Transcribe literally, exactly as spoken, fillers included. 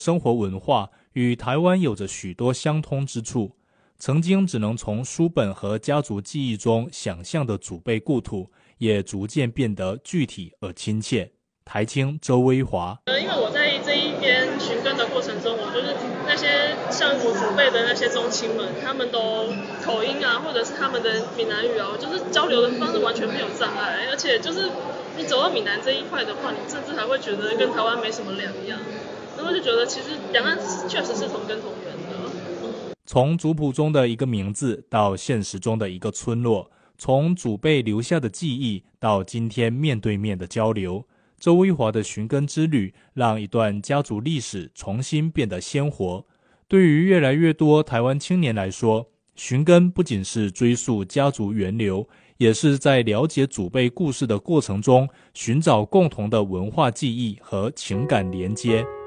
生活文化与台湾有着许多相通之处，曾经只能从书本和家族记忆中想象的祖辈故土，也逐渐变得具体而亲切。台青周威华， 呃，因为我在这一边寻根的过程中，我就是那些像我祖辈的那些宗亲们，他们都口音啊，或者是他们的闽南语啊，就是交流的方式完全没有障碍，而且就是你走到闽南这一块的话，你甚至还会觉得跟台湾没什么两样。然后就觉得其实两岸确实是同根同源的。 从族谱中的一个名字到现实中的一个村落，从祖辈留下的记忆到今天面对面的交流，周威华的寻根之旅让一段家族历史重新变得鲜活。对于越来越多台湾青年来说，寻根不仅是追溯家族源流，也是在了解祖辈故事的过程中寻找共同的文化记忆和情感连接。